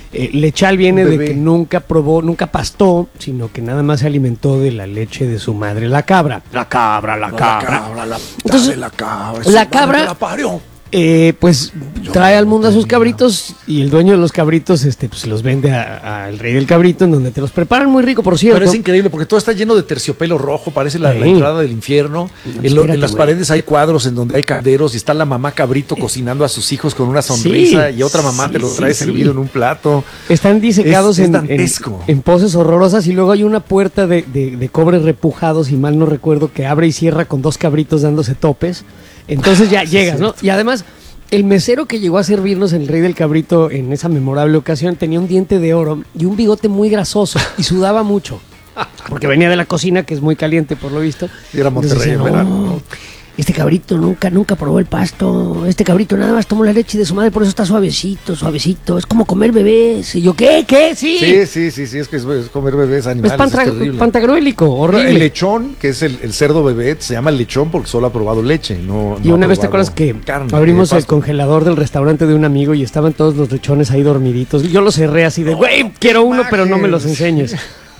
Lechal viene de que nunca probó, nunca pastó, sino que nada más se alimentó de la leche de su madre, la cabra. La cabra. Entonces, la cabra pues trae al mundo a sus cabritos y el dueño de los cabritos pues los vende al rey del cabrito, en donde te los preparan muy rico, por cierto. Pero es increíble porque todo está lleno de terciopelo rojo, parece la entrada del infierno. En las paredes hay cuadros en donde hay calderos y está la mamá cabrito cocinando a sus hijos con una sonrisa, y otra mamá te lo trae servido en un plato. Están disecados en poses horrorosas, y luego hay una puerta de cobre repujado, si mal no recuerdo, que abre y cierra con dos cabritos dándose topes. Entonces ya llegas, ¿no? Y además, el mesero que llegó a servirnos en el Rey del Cabrito en esa memorable ocasión tenía un diente de oro y un bigote muy grasoso y sudaba mucho. Porque venía de la cocina, que es muy caliente por lo visto. Y era Monterrey en verano. Este cabrito nunca probó el pasto. Este cabrito nada más tomó la leche de su madre, por eso está suavecito. Es como comer bebés. Y yo, ¿qué? Sí. Sí, es que es comer bebés, animales. Es pantagruélico, horrible. El lechón, que es el cerdo bebé, se llama lechón porque solo ha probado leche. Y una vez te acuerdas que abrimos el congelador del restaurante de un amigo y estaban todos los lechones ahí dormiditos. Y yo los cerré así de, güey, quiero uno, pero no me los enseñes.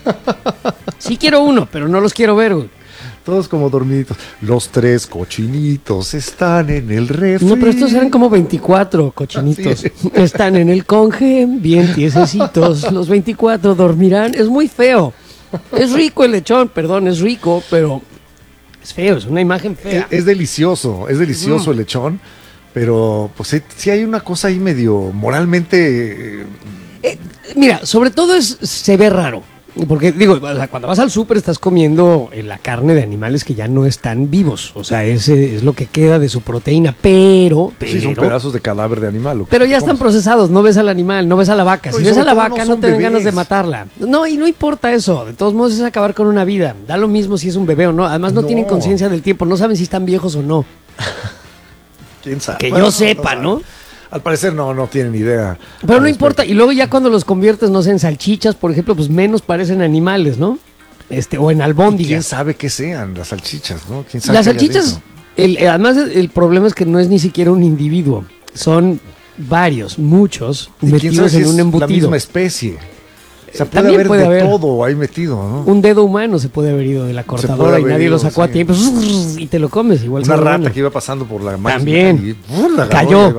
Sí quiero uno, pero no los quiero ver, güey. Todos como dormiditos. Los 3 cochinitos están en el refri. No, pero estos eran como 24 cochinitos. Sí. Están en el conge, bien tiesecitos. Los 24 dormirán. Es muy feo. Es rico el lechón, perdón, es rico, pero es feo, es una imagen fea. Es delicioso el lechón, pero pues sí hay una cosa ahí medio moralmente... Mira, sobre todo se ve raro. Porque digo, cuando vas al súper estás comiendo la carne de animales que ya no están vivos. O sea, ese es lo que queda de su proteína, pero sí, son pedazos de cadáver de animal. Pero ya están procesados, no ves al animal, no ves a la vaca. Si ves a la vaca no te dan ganas de matarla. No, y no importa eso. De todos modos es acabar con una vida. Da lo mismo si es un bebé o no. Además no tienen conciencia del tiempo, no saben si están viejos o no. ¿Quién sabe? Que yo sepa, ¿no? Al parecer no tienen idea. Pero no importa, y luego ya cuando los conviertes, no sé, en salchichas, por ejemplo, pues menos parecen animales, ¿no? O en albóndigas. ¿Quién sabe qué sean las salchichas, no? ¿Quién sabe las salchichas, además el problema es que no es ni siquiera un individuo, son muchos, metidos en un embutido. La misma especie. O sea, puede haber todo ahí metido, ¿no? Un dedo humano se puede haber ido de la cortadora y nadie lo sacó a tiempo y te lo comes igual. Una rata que iba pasando por la máquina. También. Cayó.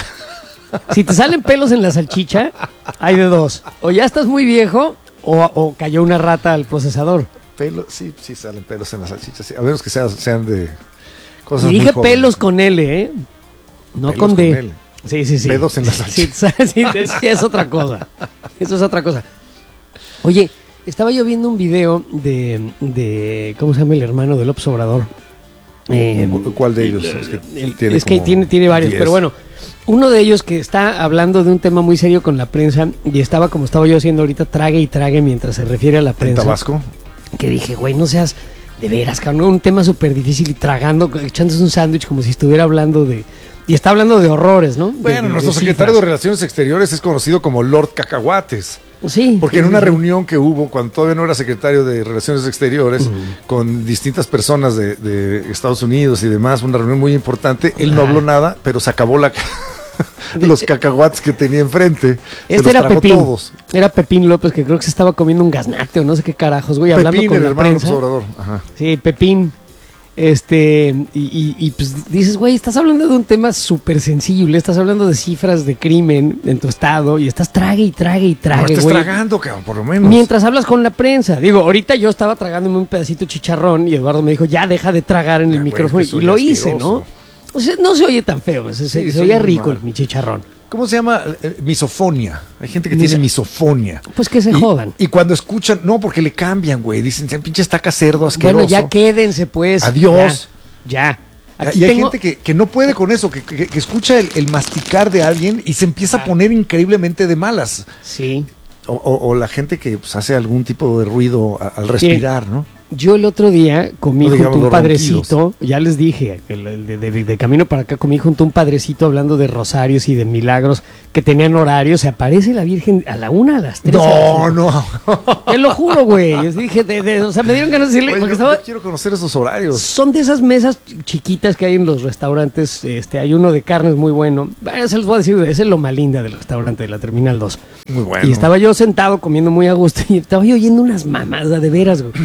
Si te salen pelos en la salchicha, hay de dos. O ya estás muy viejo o cayó una rata al procesador. Sí salen pelos en la salchicha. Sí. A menos que sean de cosas y dije muy pelos con L, ¿eh? No pelos con D. L. Sí. Pedos en la salchicha. Sí, es otra cosa. Eso es otra cosa. Oye, estaba yo viendo un video de ¿cómo se llama el hermano del López Obrador? ¿Cuál de ellos? Es que tiene varios, 10. Pero bueno, uno de ellos que está hablando de un tema muy serio con la prensa y estaba como estaba yo haciendo ahorita, trague y trague mientras se refiere a la prensa. ¿En Tabasco? Que dije, güey, no seas de veras, cabrón, un tema súper difícil y tragando, echándose un sándwich como si estuviera hablando de... Y está hablando de horrores, ¿no? Bueno, nuestro secretario de Relaciones Exteriores es conocido como Lord Cacahuates. Sí. Porque en una reunión que hubo, cuando todavía no era secretario de Relaciones Exteriores, con distintas personas de Estados Unidos y demás, una reunión muy importante, él no habló nada, pero se acabó los cacahuates que tenía enfrente. Este era Pepín. Todos. Era Pepín López, que creo que se estaba comiendo un gaznate o no sé qué carajos, güey, hablando Pepín, con el la hermano prensa. Obrador. Ajá. Sí, Pepín. Y pues dices, güey, estás hablando de un tema súper sensible, estás hablando de cifras de crimen en tu estado y estás trague y trague, no estás güey. Tragando, cabrón, por lo menos. Mientras hablas con la prensa. Digo, ahorita yo estaba tragándome un pedacito de chicharrón y Eduardo me dijo, ya deja de tragar en el micrófono. Y lo hice, ¿no? O sea, no se oye tan feo, se oye rico mi chicharrón. ¿Cómo se llama? Misofonia. Hay gente que tiene misofonia. Pues que se jodan. Y cuando escuchan, no, porque le cambian, güey. Dicen, pinche estaca cerdo asqueroso. Bueno, ya quédense, pues. Adiós. Ya. Y hay gente que no puede con eso, que escucha el masticar de alguien y se empieza a poner increíblemente de malas. Sí. O la gente que pues, hace algún tipo de ruido al respirar, ¿no? Yo el otro día comí junto a un padrecito, ronquidos. ya les dije, de camino para acá comí junto a un padrecito hablando de rosarios y de milagros que tenían horarios. Se aparece la Virgen a la 1, a las 3. No. Te lo juro, güey. Yo dije, o sea, me dieron ganas de decirle, Oye, porque yo quiero conocer esos horarios. son de esas mesas chiquitas que hay en los restaurantes. Hay uno de carnes muy bueno. Se los voy a decir, es el Loma Linda del restaurante de la Terminal 2. Muy bueno. Y estaba yo sentado comiendo muy a gusto y estaba yo oyendo unas mamadas de veras, güey.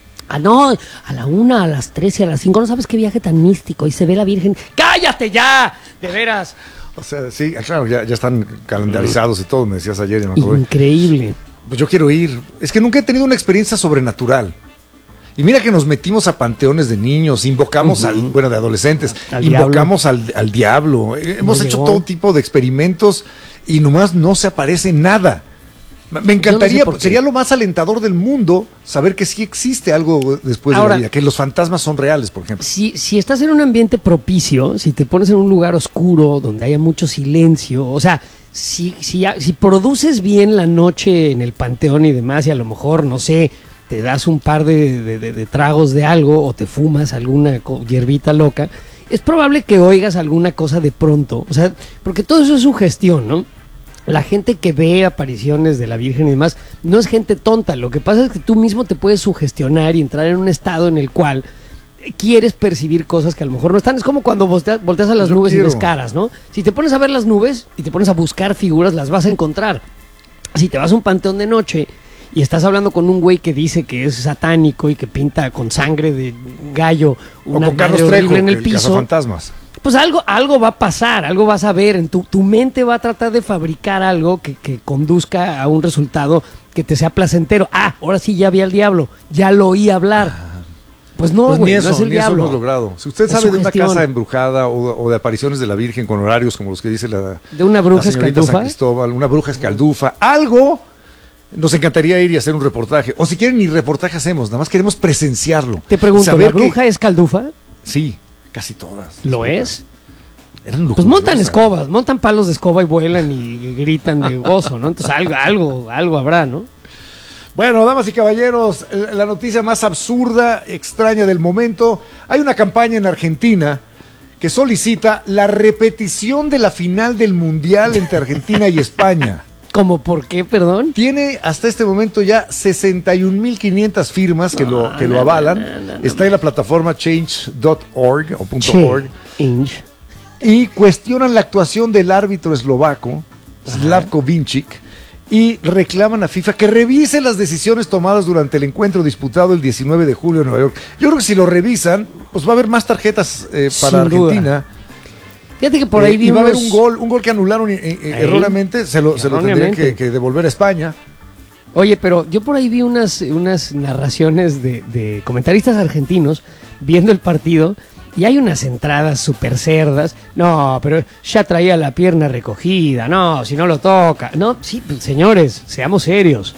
No, a la 1, a las 3 y a las 5, no sabes qué viaje tan místico, y se ve la Virgen. ¡Cállate ya! De veras. O sea, sí, claro, ya están calendarizados y todo, me decías ayer. Me acordé. Increíble. Pues yo quiero ir. Es que nunca he tenido una experiencia sobrenatural. Y mira que nos metimos a panteones de niños, invocamos de adolescentes, invocamos al diablo. Hemos hecho todo tipo de experimentos y nomás no se aparece nada. Me encantaría, no sé sería lo más alentador del mundo saber que sí existe algo después de la vida, que los fantasmas son reales, por ejemplo. Si estás en un ambiente propicio, si te pones en un lugar oscuro donde haya mucho silencio, o sea, si produces bien la noche en el panteón y demás, y a lo mejor, no sé, te das un par de tragos de algo o te fumas alguna hierbita loca, es probable que oigas alguna cosa de pronto, o sea, porque todo eso es sugestión, ¿no? La gente que ve apariciones de la Virgen y demás no es gente tonta. Lo que pasa es que tú mismo te puedes sugestionar y entrar en un estado en el cual quieres percibir cosas que a lo mejor no están. Es como cuando volteas a las nubes y ves caras, ¿no? Si te pones a ver las nubes y te pones a buscar figuras, las vas a encontrar. Si te vas a un panteón de noche y estás hablando con un güey que dice que es satánico y que pinta con sangre de gallo una o con Carlos Trejo en el piso, fantasmas. Pues algo va a pasar, algo vas a ver, tu mente va a tratar de fabricar algo que conduzca a un resultado que te sea placentero. Ahora sí ya vi al diablo, ya lo oí hablar. Pues no, güey, no es el diablo. Eso hemos logrado. Si usted sabe de una casa embrujada o de apariciones de la Virgen con horarios como los que dice de una bruja escaldufa, San Cristóbal, una bruja escaldufa, algo, nos encantaría ir y hacer un reportaje. O si quieren, ni reportaje hacemos, nada más queremos presenciarlo. Te pregunto, ¿la bruja escaldufa? Sí. Casi todas. ¿Lo es? Pues montan escobas, montan palos de escoba y vuelan y gritan de gozo, ¿no? Entonces algo habrá, ¿no? Bueno, damas y caballeros, la noticia más absurda, extraña del momento. Hay una campaña en Argentina que solicita la repetición de la final del Mundial entre Argentina y España. ¿Cómo por qué, perdón? Tiene hasta este momento ya 61.500 firmas que lo avalan. Está en la plataforma change.org o .org. Y cuestionan la actuación del árbitro eslovaco, Slavko Vinčić, y reclaman a FIFA que revise las decisiones tomadas durante el encuentro disputado el 19 de julio en Nueva York. Yo creo que si lo revisan, pues va a haber más tarjetas para Argentina. Duda. Fíjate que por ahí y va a haber un gol que anularon erróneamente, se lo tendrían que devolver a España. Oye, pero yo por ahí vi unas narraciones de comentaristas argentinos viendo el partido y hay unas entradas súper cerdas. No, pero ya traía la pierna recogida. No, si no lo toca. No, sí, señores, seamos serios.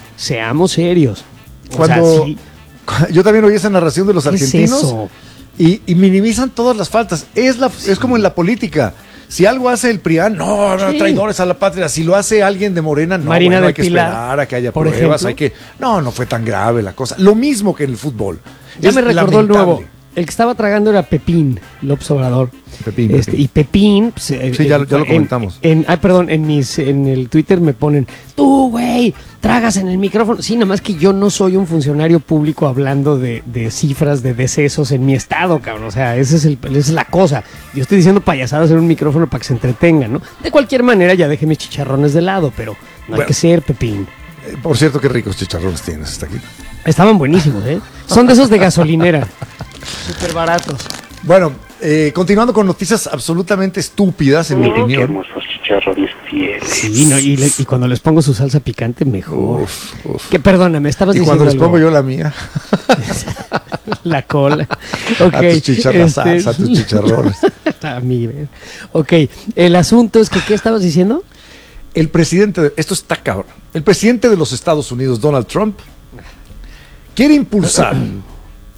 Yo también oí esa narración de los argentinos. ¿Es eso? Y minimizan todas las faltas. Es como en la política. Si algo hace el PRIAN, no, traidores a la patria. Si lo hace alguien de Morena, no, Marina hay que esperar a que haya pruebas. No fue tan grave la cosa. Lo mismo que en el fútbol. Ya me recordó el nuevo. El que estaba tragando era Pepín, López Obrador. Pepín. Y Pepín... Pues, sí, ya lo comentamos. En el Twitter me ponen, tú, güey, tragas en el micrófono. Sí, nada más que yo no soy un funcionario público hablando de cifras de decesos en mi estado, cabrón. O sea, esa es la cosa. Yo estoy diciendo payasadas en un micrófono para que se entretengan, ¿no? De cualquier manera, ya dejé mis chicharrones de lado, pero no hay que ser, Pepín. Por cierto, qué ricos chicharrones tienes hasta aquí. Estaban buenísimos, ¿eh? Son de esos de gasolinera. Súper baratos. Bueno, continuando con noticias absolutamente estúpidas, en mi opinión. Qué hermosos chicharrones tienes. Sí, no, y cuando les pongo su salsa picante, mejor. Que perdóname, estabas diciendo. Y cuando les pongo yo la mía. La cola. Okay, a tus chicharrones. A mí, ok, el asunto es que, ¿qué estabas diciendo? El presidente, esto está cabrón. El presidente de los Estados Unidos, Donald Trump, quiere impulsar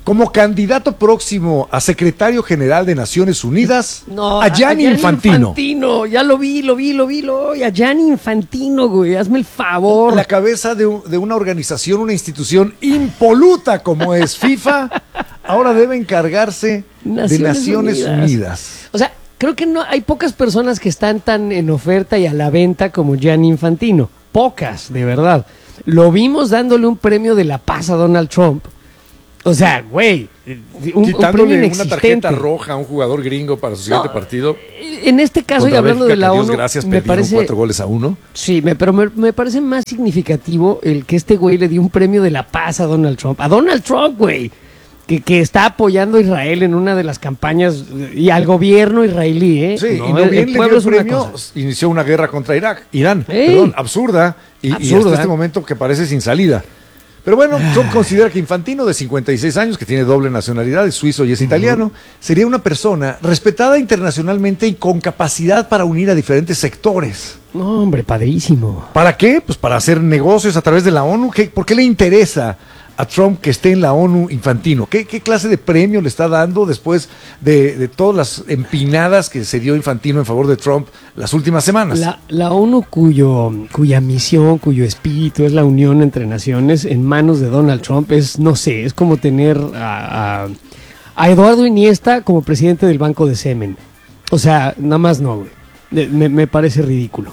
como candidato próximo a secretario general de Naciones Unidas, a Gianni Infantino. Ya lo vi, a Gianni Infantino, güey, hazme el favor. La cabeza de una organización, una institución impoluta como es FIFA, ahora debe encargarse de Naciones Unidas. O sea, creo que no hay pocas personas que están tan en oferta y a la venta como Gianni Infantino. Pocas, de verdad. Lo vimos dándole un premio de la paz a Donald Trump. O sea, güey, quitándole una tarjeta roja a un jugador gringo para su siguiente partido. En este caso, y hablando de la ONU, gracias, me parece 4-1. Sí, pero me parece más significativo el que este güey le dio un premio de la paz a Donald Trump. A Donald Trump, güey, que está apoyando a Israel en una de las campañas y al gobierno israelí, ¿eh? Sí, ¿no? Y no bien le dio el premio, inició una guerra contra Irán, absurda, y hasta este momento que parece sin salida. Pero bueno, Trump considera que Infantino, de 56 años, que tiene doble nacionalidad, es suizo y es italiano, sería una persona respetada internacionalmente y con capacidad para unir a diferentes sectores. No, hombre, padrísimo. ¿Para qué? Pues para hacer negocios a través de la ONU. ¿Por qué le interesa a Trump que esté en la ONU Infantino? ¿Qué clase de premio le está dando después de todas las empinadas que se dio Infantino en favor de Trump las últimas semanas? La ONU cuya misión, cuyo espíritu es la unión entre naciones en manos de Donald Trump es, no sé, es como tener a Eduardo Iniesta como presidente del Banco de Semen. O sea, nada más no, güey. Me parece ridículo.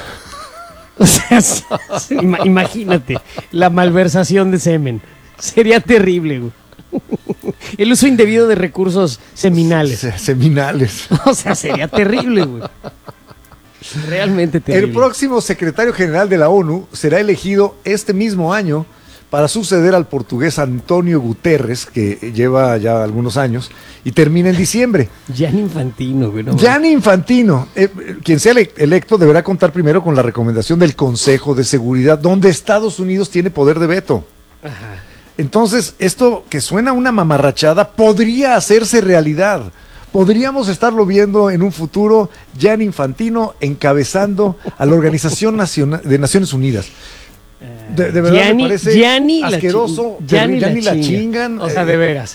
O sea, imagínate, la malversación de semen. Sería terrible, güey. El uso indebido de recursos seminales. Seminales. O sea, sería terrible, güey. Realmente terrible. El próximo secretario general de la ONU será elegido este mismo año para suceder al portugués Antonio Guterres, que lleva ya algunos años, y termina en diciembre. Gianni Infantino, güey. Gianni Infantino, quien sea electo, deberá contar primero con la recomendación del Consejo de Seguridad, donde Estados Unidos tiene poder de veto. Ajá. Entonces, esto que suena una mamarrachada podría hacerse realidad. Podríamos estarlo viendo en un futuro, Gianni Infantino encabezando a la Organización de Naciones Unidas. De verdad Gianni, me parece Gianni asqueroso. Gianni la chingan. O sea, de veras.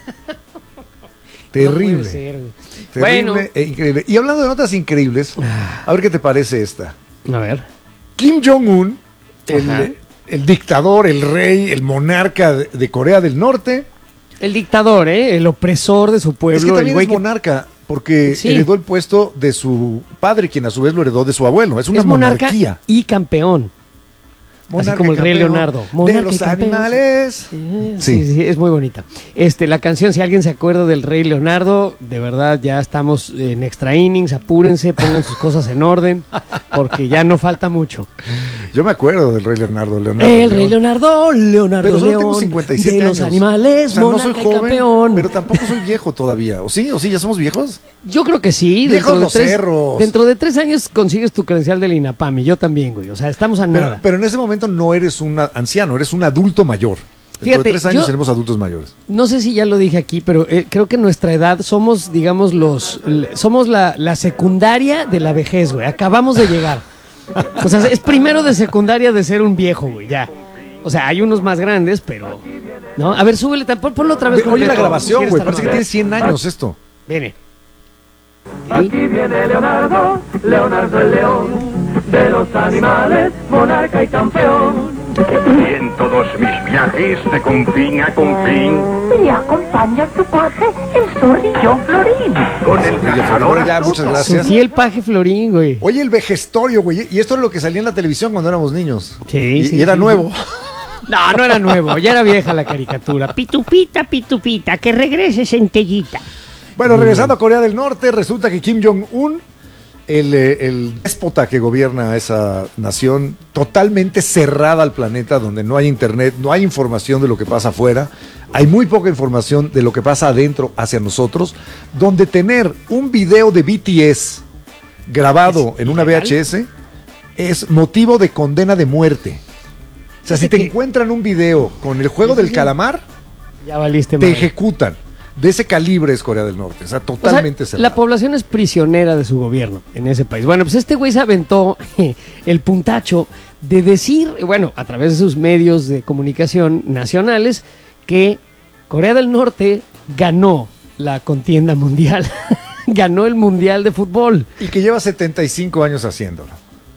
Terrible. No puede ser, terrible bueno. E increíble. Y hablando de notas increíbles, a ver qué te parece esta. A ver. Kim Jong-un, el dictador, el rey, el monarca de Corea del Norte. El dictador, el opresor de su pueblo. Es que también el güey es monarca, porque heredó el puesto de su padre, quien a su vez lo heredó de su abuelo. Es una monarquía. Y campeón. Monarca, así como el rey Leonardo. Monarca de los animales. Sí, es muy bonita. La canción, si alguien se acuerda del rey Leonardo, de verdad ya estamos en extra innings, apúrense, pongan sus cosas en orden, porque ya no falta mucho. Yo me acuerdo del rey Leonardo. El rey Leonardo Pero solo León, tengo 57 de los años. animales, o sea, no soy joven, campeón. pero tampoco soy viejo todavía. ¿O sí, ya somos viejos? Yo creo que sí. Viejos los cerros. Dentro de 3 años consigues tu credencial del INAPAMI. Yo también, güey. O sea, estamos a nada. Pero en ese momento no eres un anciano, eres un adulto mayor. Dentro de 3 años seremos adultos mayores. No sé si ya lo dije aquí, pero creo que nuestra edad somos, digamos, somos la secundaria de la vejez, güey. Acabamos de llegar. O sea, es primero de secundaria de ser un viejo, güey, ya. O sea, hay unos más grandes, pero... ¿no? A ver, súbele, ponlo otra vez. Oye, la grabación, güey, parece que tiene 100 años esto. Viene. Aquí viene Leonardo, Leonardo el león, de los animales, monarca y campeón. Y en todos mis viajes de confín a confín, Me acompaña tu paje, el zorrillo Florín. con el cazador Ya, muchas Su gracias. fiel paje Florín, güey. Oye, el vejestorio, güey. Y esto es lo que salía en la televisión cuando éramos niños. Sí, Y era nuevo. No era nuevo, ya era vieja la caricatura. Pitupita, pitupita, que regrese centellita. Bueno, regresando a Corea del Norte, resulta que Kim Jong-un, el déspota que gobierna esa nación, totalmente cerrada al planeta, donde no hay internet, no hay información de lo que pasa afuera, hay muy poca información de lo que pasa adentro hacia nosotros, donde tener un video de BTS grabado en una VHS es motivo de condena de muerte. O sea, si te encuentran un video con el juego del calamar, Ya valiste, te madre. ejecutan. De ese calibre es Corea del Norte, o sea, totalmente cerrado. La población es prisionera de su gobierno en ese país. Bueno, pues este güey se aventó el puntacho de decir, bueno, a través de sus medios de comunicación nacionales, que Corea del Norte ganó la contienda mundial, ganó el Mundial de Fútbol. Y que lleva 75 años haciéndolo.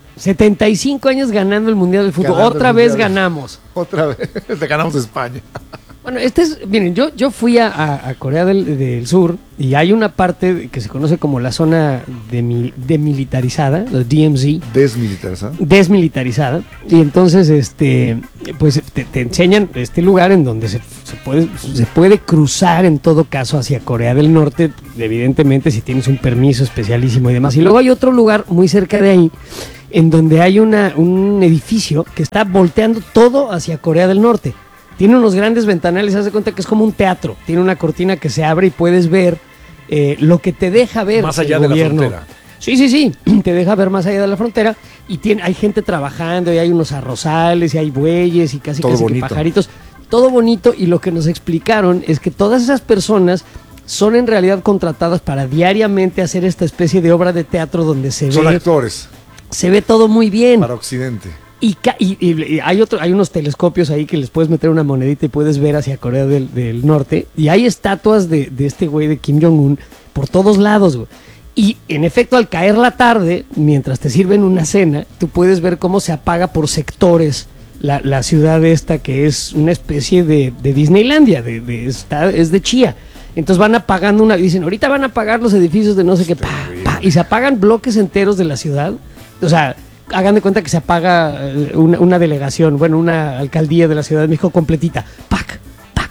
75 años ganando el Mundial de Fútbol. Otra vez ganamos. Otra vez, le ganamos a España. Bueno, miren, yo fui a Corea del Sur y hay una parte que se conoce como la zona demilitarizada, la DMZ. Desmilitarizada. Y entonces, pues te enseñan este lugar en donde se puede cruzar en todo caso hacia Corea del Norte, evidentemente si tienes un permiso especialísimo y demás. Y luego hay otro lugar muy cerca de ahí, en donde hay un edificio que está volteando todo hacia Corea del Norte. Tiene unos grandes ventanales, haz de cuenta que es como un teatro. Tiene una cortina que se abre y puedes ver lo que te deja ver más allá de la frontera. Sí, te deja ver más allá de la frontera y hay gente trabajando y hay unos arrozales y hay bueyes y casi que pajaritos. Todo bonito, y lo que nos explicaron es que todas esas personas son en realidad contratadas para diariamente hacer esta especie de obra de teatro donde son actores. Se ve todo muy bien. Para Occidente. Y hay unos telescopios ahí que les puedes meter una monedita y puedes ver hacia Corea del Norte. Y hay estatuas de este güey de Kim Jong-un por todos lados, güey. Y en efecto, al caer la tarde, mientras te sirven una cena, tú puedes ver cómo se apaga por sectores la ciudad esta, que es una especie de Disneylandia, es de chía. Entonces van apagando dicen, ahorita van a apagar los edificios de no sé qué, y se apagan bloques enteros de la ciudad. O sea, hagan de cuenta que se apaga una delegación, una alcaldía de la Ciudad de México completita. ¡Pac!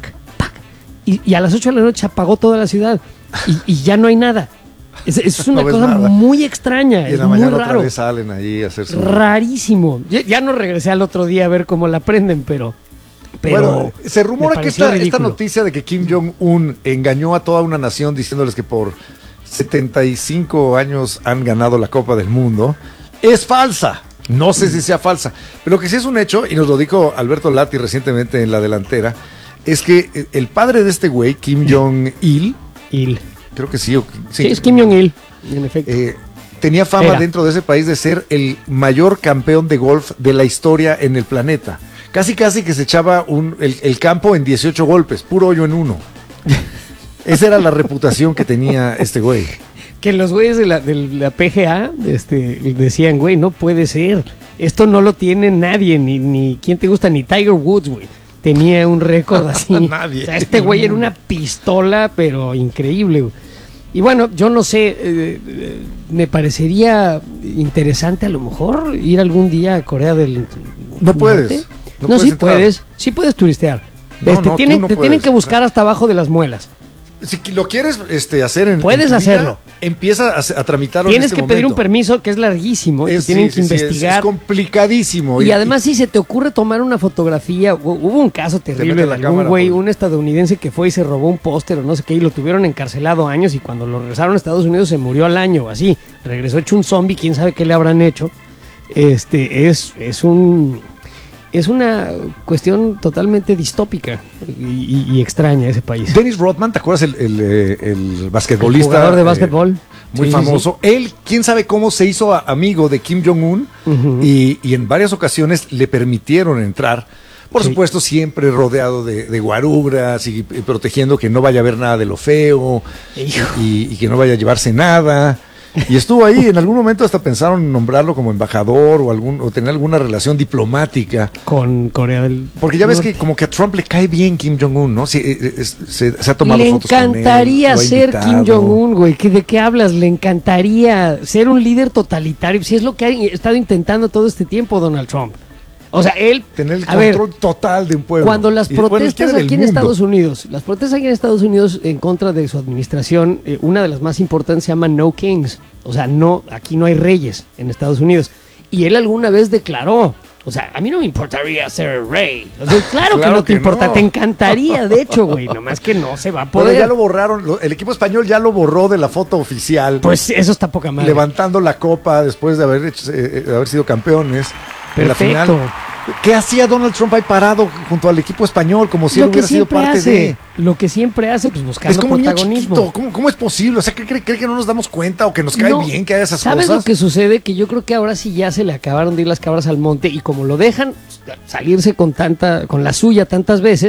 Y a las 8 de la noche se apagó toda la ciudad y ya no hay nada. Es una cosa muy extraña. Y en la mañana otra vez salen allí a hacer su... Rarísimo. Ya no regresé al otro día a ver cómo la prenden, pero bueno, se rumora que esta noticia de que Kim Jong-un engañó a toda una nación diciéndoles que por 75 años han ganado la Copa del Mundo es falsa. No sé si sea falsa, pero lo que sí es un hecho, y nos lo dijo Alberto Lati recientemente en La Delantera, es que el padre de este güey, Kim Jong-il, creo que sí es Kim Jong-il, en efecto, tenía fama dentro de ese país de ser el mayor campeón de golf de la historia en el planeta. Casi que se echaba el campo en 18 golpes, puro hoyo en uno. Esa era la reputación que tenía este güey. Que los güeyes de la PGA decían, güey, no puede ser. Esto no lo tiene nadie, ni ¿quién te gusta? Ni Tiger Woods, güey. Tenía un récord así. Nadie. O sea, este güey era una pistola, pero increíble, güey. Y bueno, yo no sé, me parecería interesante a lo mejor ir algún día a Corea del No puedes. Sí puedes turistear. Te tienen que buscar hasta abajo de las muelas. Si lo quieres hacer puedes hacerlo. Empieza a tramitarlo. Tienes que pedir un permiso que es larguísimo. Tienen que investigar. Es complicadísimo. Y además, si se te ocurre tomar una fotografía, hubo un caso terrible de algún güey, un estadounidense que fue y se robó un póster o no sé qué, y lo tuvieron encarcelado años, y cuando lo regresaron a Estados Unidos se murió al año o así. Regresó hecho un zombie, quién sabe qué le habrán hecho. Es una cuestión totalmente distópica y extraña ese país. Dennis Rodman, ¿te acuerdas el basquetbolista? El jugador de básquetbol. Muy famoso. Sí. Él, quién sabe cómo se hizo amigo de Kim Jong-un, y en varias ocasiones le permitieron entrar. Por supuesto, siempre rodeado de guarubras y protegiendo que no vaya a haber nada de lo feo y que no vaya a llevarse nada. Y estuvo ahí, en algún momento hasta pensaron en nombrarlo como embajador o tener alguna relación diplomática con Corea del Porque ya ves que como que a Trump le cae bien Kim Jong-un, ¿no? Se ha tomado fotos con él. Le encantaría ser Kim Jong-un, güey. ¿De qué hablas? Le encantaría ser un líder totalitario. Si es lo que ha estado intentando todo este tiempo Donald Trump. O sea, él... Tener el control total de un pueblo. Cuando las protestas aquí en Estados Unidos, en contra de su administración, una de las más importantes se llama No Kings. O sea, aquí no hay reyes en Estados Unidos. Y él alguna vez declaró, o sea, a mí no me importaría ser rey. O sea, claro que no te importa, te encantaría, de hecho, güey. Nomás que no se va a poder. Pero ya lo borraron, el equipo español ya lo borró de la foto oficial. Pues eso está poca madre. Levantando la copa después de haber sido campeones. Perfecto. ¿Qué hacía Donald Trump ahí parado junto al equipo español? Como si él hubiera sido parte de... Lo que siempre hace, pues buscando protagonismo. ¿Cómo es posible? O sea, ¿cree que no nos damos cuenta o que nos cae bien que haya esas cosas? ¿Sabes lo que sucede? Que yo creo que ahora sí ya se le acabaron de ir las cabras al monte, y como lo dejan salirse con la suya tantas veces,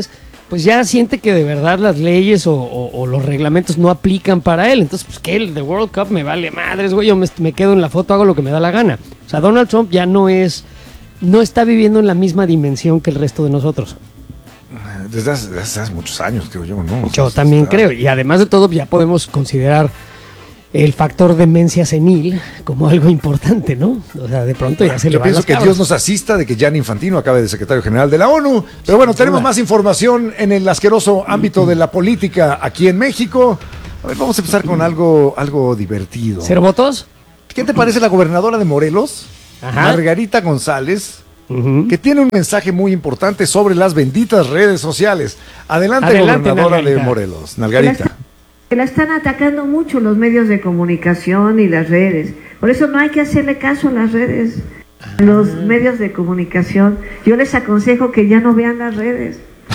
pues ya siente que de verdad las leyes o los reglamentos no aplican para él. Entonces, pues que el de World Cup me vale madres, güey, yo me quedo en la foto, hago lo que me da la gana. O sea, Donald Trump ya no está viviendo en la misma dimensión que el resto de nosotros. Desde hace muchos años, creo yo, ¿no? Yo también creo, y además de todo ya podemos considerar el factor demencia senil como algo importante, ¿no? O sea, de pronto ya se le Yo van pienso las que cabras. Dios nos asista de que Gianni Infantino acabe de secretario general de la ONU. Pero bueno, tenemos más información en el asqueroso ámbito de la política aquí en México. A ver, vamos a empezar con algo divertido. ¿Cero votos? ¿Qué te parece la gobernadora de Morelos, Ajá. Margarita González, Uh-huh. que tiene un mensaje muy importante sobre las benditas redes sociales? Adelante, gobernadora Nalgarita. de Morelos. Nalgarita. Que la están atacando mucho los medios de comunicación y las redes. Por eso no hay que hacerle caso a las redes, a los medios de comunicación. Yo les aconsejo que ya no vean las redes.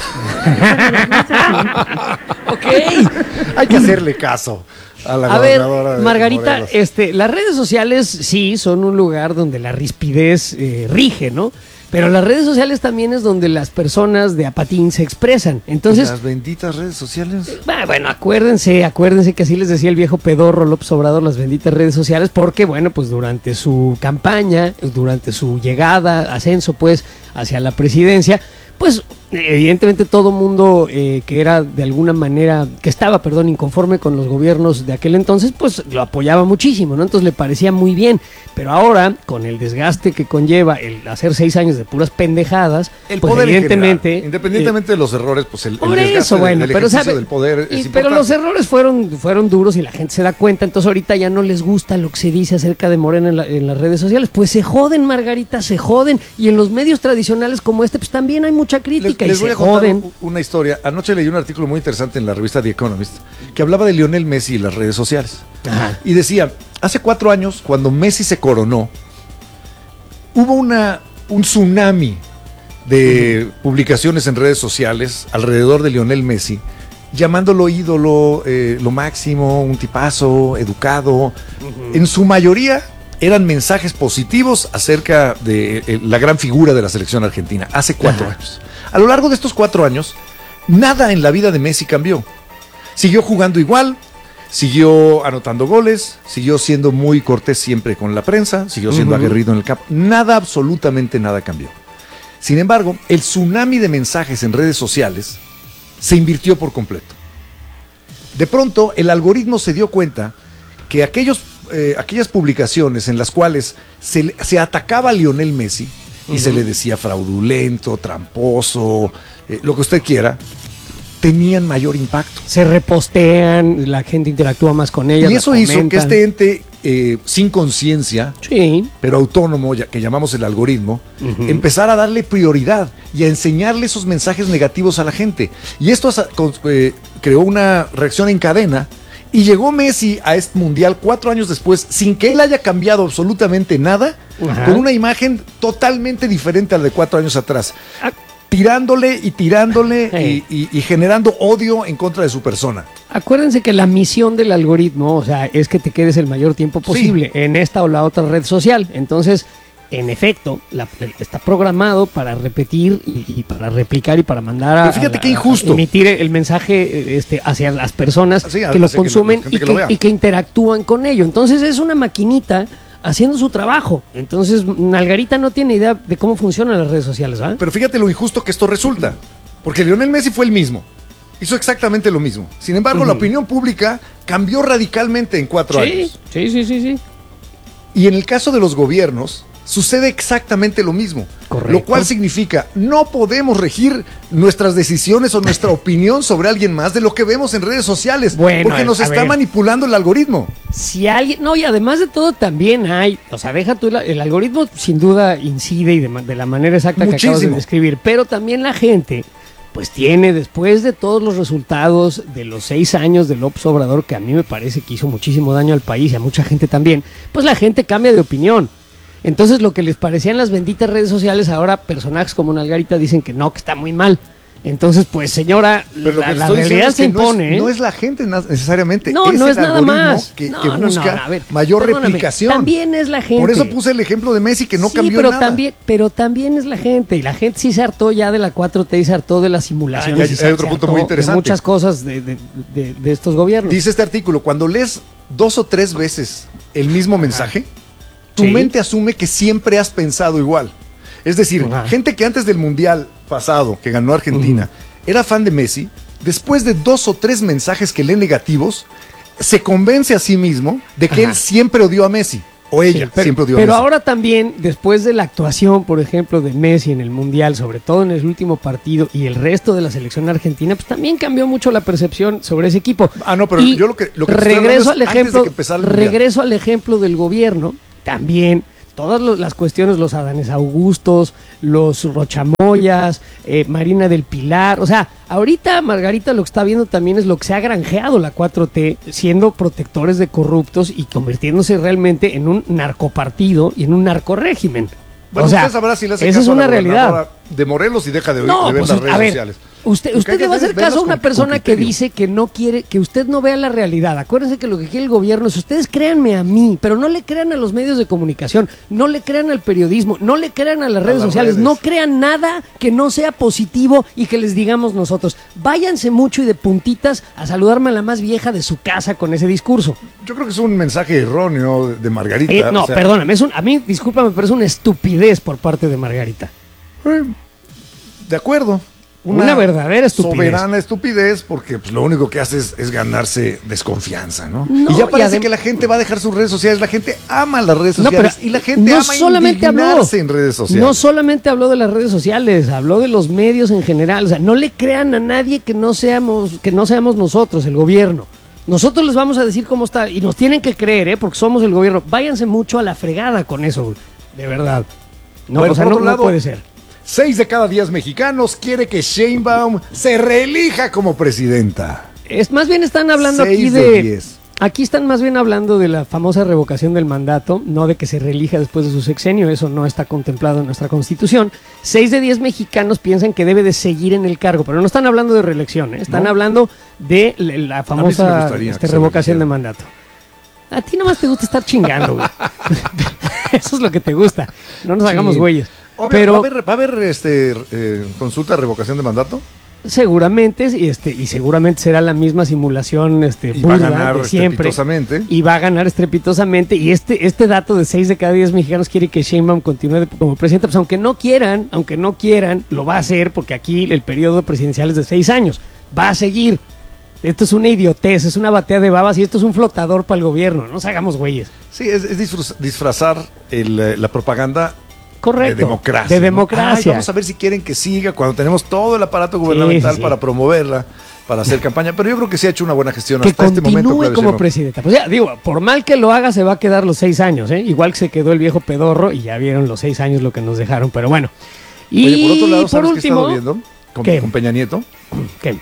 Ok. Hay que hacerle caso a la A ver, gobernadora de Margarita, Morelos. las redes sociales sí son un lugar donde la rispidez rige, ¿no? Pero las redes sociales también es donde las personas de a patín se expresan. Entonces, Las benditas redes sociales. bueno, acuérdense que así les decía el viejo pedorro López Obrador, las benditas redes sociales, porque bueno, pues durante su campaña, durante su llegada, ascenso pues hacia la presidencia, pues evidentemente todo mundo que era de alguna manera, que estaba, inconforme con los gobiernos de aquel entonces, pues lo apoyaba muchísimo, ¿no? Entonces le parecía muy bien, pero ahora, con el desgaste que conlleva el hacer 6 años de puras pendejadas, El pues poder en evidentemente... general, independientemente de los errores, pues el Por desgaste eso, bueno, del pero ejercicio sabe, del poder es pero importante. los errores fueron duros y la gente se da cuenta, entonces ahorita ya no les gusta lo que se dice acerca de Morena en las redes sociales, pues se joden, Margarita, se joden, y en los medios tradicionales como este, pues también hay mucha crítica Les y voy se a contar joden. una historia. Anoche leí un artículo muy interesante en la revista The Economist que hablaba de Lionel Messi y las redes sociales. Ajá. Y decía, hace 4 años, cuando Messi se coronó, hubo un tsunami de publicaciones en redes sociales alrededor de Lionel Messi, llamándolo ídolo, lo máximo, un tipazo, educado. En su mayoría eran mensajes positivos acerca de la gran figura de la selección argentina, hace 4 años. A lo largo de estos 4 años, nada en la vida de Messi cambió. Siguió jugando igual, siguió anotando goles, siguió siendo muy cortés siempre con la prensa, siguió siendo aguerrido en el campo. Nada, absolutamente nada cambió. Sin embargo, el tsunami de mensajes en redes sociales se invirtió por completo. De pronto, el algoritmo se dio cuenta que aquellas publicaciones en las cuales se atacaba a Lionel Messi y se le decía fraudulento, tramposo, lo que usted quiera, tenían mayor impacto. Se repostean, la gente interactúa más con ellas. Y eso las hizo que comentan. este ente sin conciencia, Sí. pero autónomo, que llamamos el algoritmo, empezara a darle prioridad y a enseñarle esos mensajes negativos a la gente. Y esto creó una reacción en cadena. Y llegó Messi a este mundial 4 años después, sin que él haya cambiado absolutamente nada, Ajá. con una imagen totalmente diferente a la de 4 años atrás. Ah. Tirándole Hey. y generando odio en contra de su persona. Acuérdense que la misión del algoritmo, o sea, es que te quedes el mayor tiempo posible en esta o la otra red social. Entonces, en efecto, está programado para repetir y para replicar y para mandar Pero fíjate qué injusto. emitir el mensaje hacia las personas Sí, que lo hacia consumen la gente que lo vea. y que interactúan con ello. Entonces, es una maquinita haciendo su trabajo. Entonces, Nalgarita no tiene idea de cómo funcionan las redes sociales, ¿verdad? Pero fíjate lo injusto que esto resulta. Porque Lionel Messi fue el mismo. Hizo exactamente lo mismo. Sin embargo, la opinión pública cambió radicalmente en 4 años. Sí. Y en el caso de los gobiernos, sucede exactamente lo mismo. Correcto. Lo cual significa, no podemos regir nuestras decisiones o nuestra opinión sobre alguien más de lo que vemos en redes sociales. Bueno, porque nos a está ver. manipulando el algoritmo. Si alguien, no, y además de todo también hay, o sea, deja tú, el algoritmo sin duda incide y de la manera exacta que acabas de Muchísimo. describir, pero también la gente, pues tiene, después de todos los resultados de los 6 años de López Obrador, que a mí me parece que hizo muchísimo daño al país y a mucha gente también, pues la gente cambia de opinión. Entonces lo que les parecían las benditas redes sociales, ahora personajes como Nalgarita dicen que no, que está muy mal. Entonces, pues señora, la realidad se impone. No es la gente necesariamente. No es nada más. Que busca mayor replicación. También es la gente. Por eso puse el ejemplo de Messi, que no cambió nada. Pero también es la gente. Y la gente sí se hartó ya de la 4T y se hartó de las simulaciones. Hay otro punto muy interesante. De muchas cosas de estos gobiernos. Dice este artículo, cuando lees 2 o 3 veces el mismo mensaje, tu mente asume que siempre has pensado igual. Es decir, gente que antes del Mundial pasado, que ganó Argentina, era fan de Messi, después de 2 o 3 mensajes que lee negativos, se convence a sí mismo de que él siempre odió a Messi. O ella siempre odió a Messi. Pero ahora también, después de la actuación, por ejemplo, de Messi en el Mundial, sobre todo en el último partido, y el resto de la selección argentina, pues también cambió mucho la percepción sobre ese equipo. No, pero yo lo que regreso al ejemplo del gobierno, también todas las cuestiones, los Adanes Augustos, los Rochamoyas, Marina del Pilar, o sea, ahorita Margarita lo que está viendo también es lo que se ha granjeado la 4T, siendo protectores de corruptos y convirtiéndose realmente en un narcopartido y en un narcorégimen. Bueno, usted sabrá si le hace caso es una realidad de Morelos y deja de ver las redes sociales. Usted le va a hacer caso a una persona que dice que no quiere, que usted no vea la realidad. Acuérdense que lo que quiere el gobierno es, ustedes créanme a mí, pero no le crean a los medios de comunicación, no le crean al periodismo, no le crean a las redes sociales, no crean nada que no sea positivo y que les digamos nosotros. Váyanse mucho y de puntitas a saludarme a la más vieja de su casa con ese discurso. Yo creo que es un mensaje erróneo de Margarita. Perdóname, a mí, discúlpame, pero es una estupidez por parte de Margarita. De acuerdo. Una verdadera estupidez. Soberana estupidez, porque pues, lo único que hace es ganarse desconfianza, ¿no? Y ya parece que la gente va a dejar sus redes sociales. La gente ama las redes sociales y la gente ama indignarse en redes sociales. No solamente habló de las redes sociales, habló de los medios en general. O sea, no le crean a nadie que no seamos nosotros, el gobierno. Nosotros les vamos a decir cómo está y nos tienen que creer, porque somos el gobierno. Váyanse mucho a la fregada con eso, de verdad. No, bueno, no puede ser. 6 de cada 10 mexicanos quiere que Sheinbaum se reelija como presidenta. Más bien están hablando aquí de 10. Aquí están más bien hablando de la famosa revocación del mandato, no de que se reelija después de su sexenio, eso no está contemplado en nuestra Constitución. 6 de 10 mexicanos piensan que debe de seguir en el cargo, pero no están hablando de reelección, están hablando de la famosa revocación de mandato. A ti nomás te gusta estar chingando, güey. Eso es lo que te gusta. No nos hagamos güeyes. Pero ¿Va a haber consulta de revocación de mandato? Seguramente, y seguramente será la misma simulación va a ganar estrepitosamente. Y va a ganar estrepitosamente. Y este dato de 6 de cada 10 mexicanos quiere que Sheinbaum continúe como presidenta. Pues aunque no quieran, lo va a hacer, porque aquí el periodo presidencial es de 6 años. Va a seguir. Esto es una idiotez, es una batea de babas y esto es un flotador para el gobierno. No nos hagamos güeyes. Sí, es disfrazar la propaganda. Correcto. De democracia. Vamos a ver si quieren que siga cuando tenemos todo el aparato gubernamental para promoverla, para hacer campaña. Pero yo creo que sí ha hecho una buena gestión que hasta este momento. Que continúe como presidenta. Pues ya, digo, por mal que lo haga, se va a quedar los 6 años, ¿eh? Igual que se quedó el viejo pedorro y ya vieron los 6 años lo que nos dejaron. Pero bueno. Y oye, por otro lado, ¿sabes por último, qué he estado viendo con Peña Nieto? ¿Qué?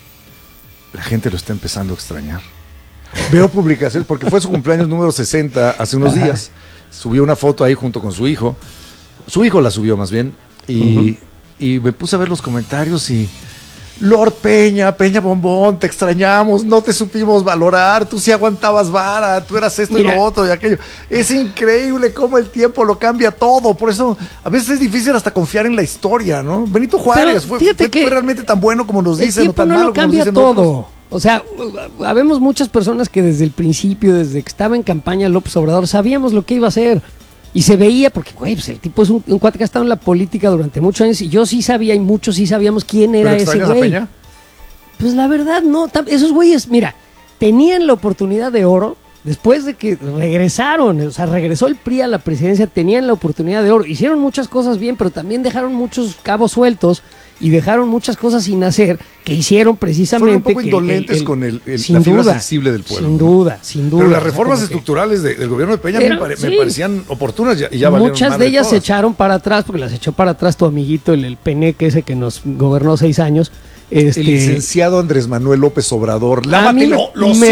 La gente lo está empezando a extrañar. Veo publicaciones, porque fue su cumpleaños número 60 hace unos días. Subió una foto ahí junto con su hijo. Su hijo la subió más bien. Y me puse a ver los comentarios y... Lord Peña Bombón, te extrañamos, no te supimos valorar, tú sí aguantabas vara, tú eras esto y lo otro y aquello. Es increíble cómo el tiempo lo cambia todo, por eso a veces es difícil hasta confiar en la historia, ¿no? Benito Juárez fue realmente tan bueno como nos dicen, o tan malo como nos dicen todo. Otros. O sea, habemos muchas personas que desde el principio, desde que estaba en campaña López Obrador, sabíamos lo que iba a hacer. Y se veía, porque, güey, pues el tipo es un cuate que ha estado en la política durante muchos años y yo sí sabía y muchos sí sabíamos quién era ese güey. Peña? Pues la verdad, no. Esos güeyes, mira, tenían la oportunidad de oro después de que regresaron. O sea, regresó el PRI a la presidencia, tenían la oportunidad de oro. Hicieron muchas cosas bien, pero también dejaron muchos cabos sueltos y dejaron muchas cosas sin hacer que hicieron precisamente. Fueron un poco indolentes con la fibra sensible del pueblo. Sin duda. Pero las reformas estructurales del gobierno de Peña me parecían oportunas y ya valieron. Muchas de ellas se echaron para atrás, porque las echó para atrás tu amiguito, el Peneque ese que nos gobernó 6 años. El licenciado Andrés Manuel López Obrador. A mí me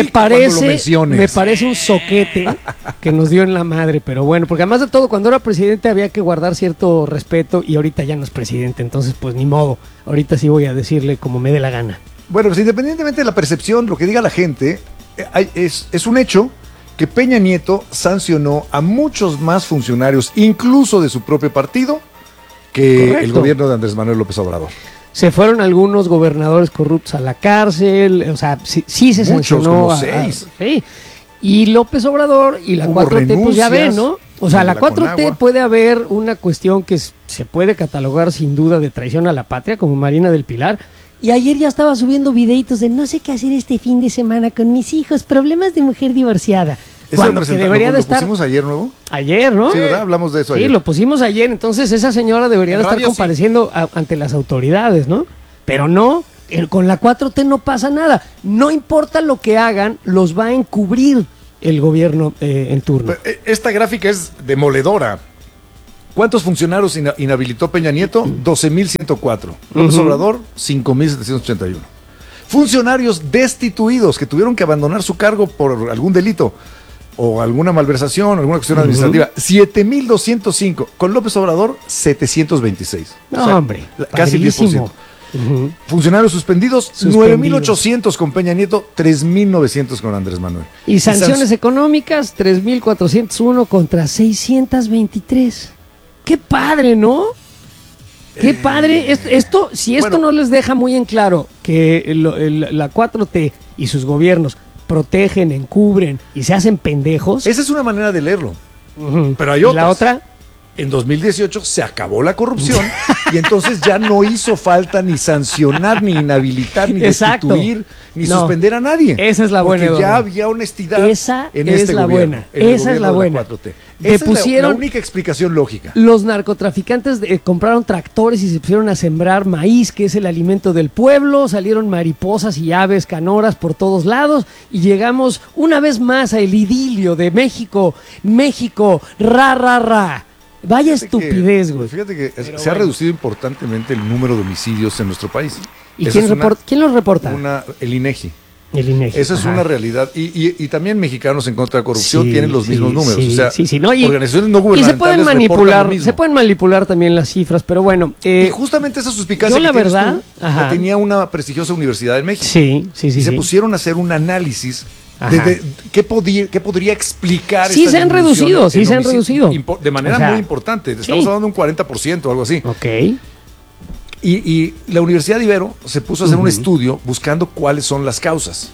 parece un soquete que nos dio en la madre, pero bueno, porque además de todo, cuando era presidente había que guardar cierto respeto y ahorita ya no es presidente, entonces pues ni modo, ahorita sí voy a decirle como me dé la gana. Bueno, pues independientemente de la percepción, lo que diga la gente, es un hecho que Peña Nieto sancionó a muchos más funcionarios, incluso de su propio partido, que el gobierno de Andrés Manuel López Obrador. Se fueron algunos gobernadores corruptos a la cárcel, o sea, sí se sancionó. Muchos, como 6. Sí. Y López Obrador y la 4T, pues ya ven, ¿no? O sea, la 4T puede haber una cuestión que se puede catalogar sin duda de traición a la patria, como Marina del Pilar. Y ayer ya estaba subiendo videitos de no sé qué hacer este fin de semana con mis hijos, problemas de mujer divorciada. Cuando que debería de estar. ¿Lo pusimos ayer, nuevo? Ayer, ¿no? Sí, ¿verdad? Hablamos de eso ayer. Sí, lo pusimos ayer. Entonces esa señora debería de estar compareciendo ante las autoridades, ¿no? Pero no, con la 4T no pasa nada. No importa lo que hagan, los va a encubrir el gobierno en turno. Esta gráfica es demoledora. ¿Cuántos funcionarios inhabilitó Peña Nieto? 12.104. López Obrador, 5.781. Funcionarios destituidos que tuvieron que abandonar su cargo por algún delito o alguna malversación, alguna cuestión administrativa, 7.205. Con López Obrador, 726. No, o sea, hombre, casi 10%. Funcionarios suspendidos, 9.800 con Peña Nieto, 3.900 con Andrés Manuel. Y sanciones económicas, 3.401 contra 623. ¡Qué padre!, ¿no? ¡Qué padre! Esto no les deja muy en claro que la 4T y sus gobiernos protegen, encubren y se hacen pendejos. Esa es una manera de leerlo. Pero hay otras. ¿La otra? En 2018 se acabó la corrupción y entonces ya no hizo falta ni sancionar, ni inhabilitar, ni destituir, ni suspender a nadie. Esa es la buena. Porque ya había honestidad en este gobierno. Esa es la buena. Esa es la única explicación lógica. Los narcotraficantes compraron tractores y se pusieron a sembrar maíz, que es el alimento del pueblo. Salieron mariposas y aves canoras por todos lados y llegamos una vez más al idilio de México. México, ra. Vaya estupidez, güey. Fíjate que se ha reducido importantemente el número de homicidios en nuestro país. ¿Y quién los reporta? El INEGI. El INEGI. Esa es una realidad. Y también Mexicanos en contra de corrupción tienen los mismos números. Organizaciones no gubernamentales se pueden manipular también las cifras, pero bueno. Y justamente esa suspicacia la tenía una prestigiosa universidad en México. Sí. Se pusieron a hacer un análisis de qué podría explicar. Sí, se han reducido. De manera muy importante. Estamos hablando de un 40% o algo así. Ok. Y la Universidad de Ibero se puso a hacer un estudio buscando cuáles son las causas.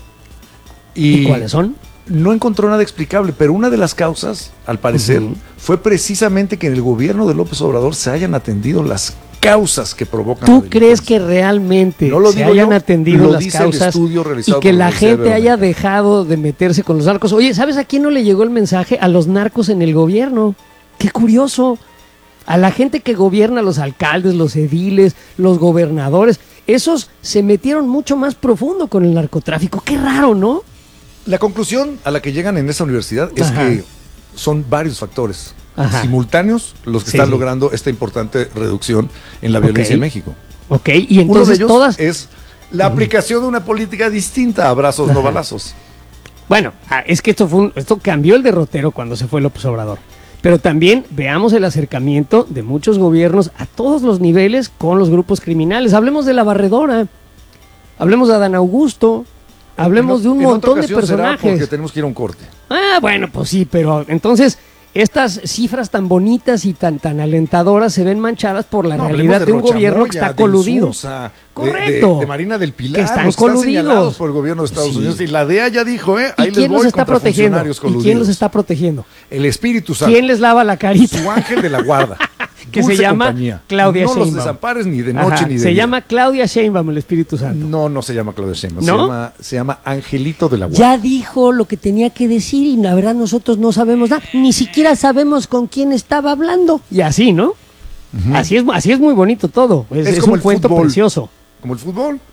¿Y cuáles son? No encontró nada explicable, pero una de las causas, al parecer, fue precisamente que en el gobierno de López Obrador se hayan atendido las causas que provocan. ¿Tú crees que realmente se hayan atendido las causas y que la gente haya dejado de meterse con los narcos? Oye, ¿sabes a quién no le llegó el mensaje? A los narcos en el gobierno. ¡Qué curioso! A la gente que gobierna, los alcaldes, los ediles, los gobernadores, esos se metieron mucho más profundo con el narcotráfico. ¡Qué raro!, ¿no? La conclusión a la que llegan en esa universidad es que son varios factores simultáneos los que están logrando esta importante reducción en la violencia en México. Ok, y entonces uno de ellos es la aplicación de una política distinta, abrazos, no balazos. Bueno, es que esto cambió el derrotero cuando se fue López Obrador. Pero también veamos el acercamiento de muchos gobiernos a todos los niveles con los grupos criminales. Hablemos de la Barredora, hablemos de Adán Augusto, hablemos de un montón de personajes. Porque tenemos que ir a un corte. Bueno, pues sí, pero entonces estas cifras tan bonitas y tan alentadoras se ven manchadas por la realidad de un gobierno que está coludido. Correcto. De Marina del Pilar, que están coludidos por el gobierno de Estados Unidos. Y la DEA ya dijo, ahí les voy contra funcionarios coludidos. ¿Y quién los está protegiendo? El Espíritu Santo. ¿Quién les lava la carita? Su ángel de la guarda. Que se llama Claudia Sheinbaum. No los desampares ni de noche ni de día. Se llama Claudia Sheinbaum, el Espíritu Santo. No se llama Claudia Sheinbaum. ¿No? Se llama Angelito de la Guarda. Ya dijo lo que tenía que decir y la verdad nosotros no sabemos nada. Ni siquiera sabemos con quién estaba hablando. Y así, ¿no? Así es muy bonito todo. Es como un cuento precioso. Como el fútbol.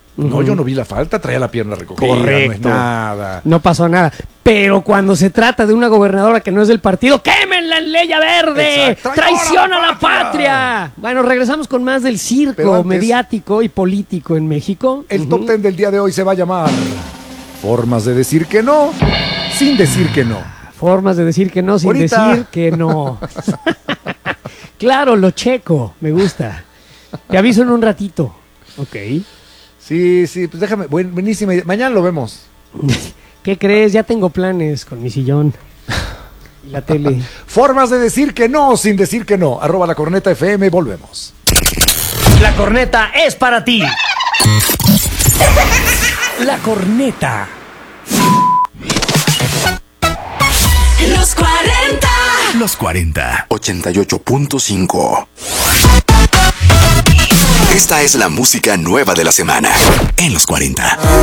No, yo no vi la falta, traía la pierna recogida. Correcto. No es nada. No pasó nada. Pero cuando se trata de una gobernadora que no es del partido, ¡quémenla en Leña Verde! Exacto. ¡Traición a la patria! Bueno, regresamos con más del Pero circo antes, mediático y político en México. El top 10 del día de hoy se va a llamar Formas de decir que no, sin decir que no. Formas de decir que no sin Ahorita. decir que no. Claro, lo checo. Me gusta. Te aviso en un ratito. Ok. Sí, pues déjame. Buenísima idea. Mañana lo vemos. ¿Qué crees? Ya tengo planes con mi sillón y la tele. Formas de decir que no, sin decir que no. @La Corneta FM, volvemos. La corneta es para ti. La corneta. Los 40. Los 40. 88.5. Esta es la música nueva de la semana. En los 40.